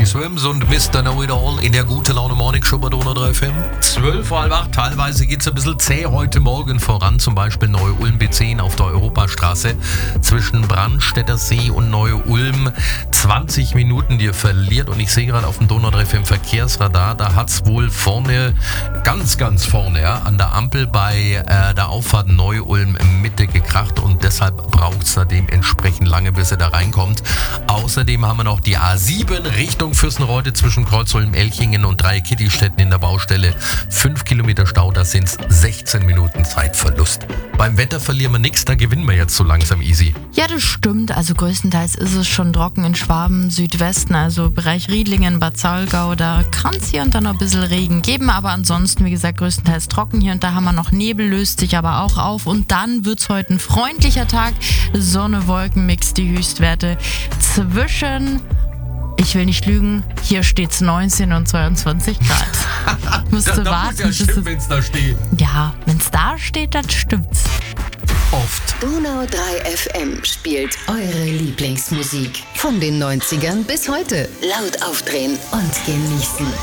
Swims und Mr. Know It All in der Gute Laune Morning Show bei Donau 3 FM. 7:30. Teilweise geht es ein bisschen zäh heute Morgen voran. Zum Beispiel Neu-Ulm B10 auf der Europastraße zwischen Brandstätter See und Neu-Ulm. 20 Minuten, die ihr verliert. Und ich sehe gerade auf dem Donau 3 FM Verkehrsradar, da hat es wohl vorne, ganz vorne, ja, an der Ampel bei der Auffahrt Neu-Ulm Mitte gekracht. Und deshalb braucht es da dementsprechend lange, bis ihr da reinkommt. Außerdem haben wir noch die A7 Richtung Fürstenreuth zwischen Kreuzholm-Elchingen und Dreieckittistetten in der Baustelle. 5 Kilometer Stau, das sind 16 Minuten Zeitverlust. Beim Wetter verlieren wir nichts, da gewinnen wir jetzt so langsam easy. Ja, das stimmt. Also größtenteils ist es schon trocken in Schwaben, Südwesten, also Bereich Riedlingen, Bad Saulgau. Da kann es hier und da noch ein bisschen Regen geben, aber ansonsten, wie gesagt, größtenteils trocken. Hier und da haben wir noch Nebel, löst sich aber auch auf. Und dann wird es heute ein freundlicher Tag. Sonne-Wolken-Mix, die Höchstwerte zwischen... Ich will nicht lügen, hier steht's 19 und 22 Grad. Musst du warten. Muss ja stimmen, wenn's da steht. Ja, wenn's da steht, dann stimmt's. Oft. Donau 3 FM spielt eure Lieblingsmusik. Von den 90ern bis heute. Laut aufdrehen und genießen.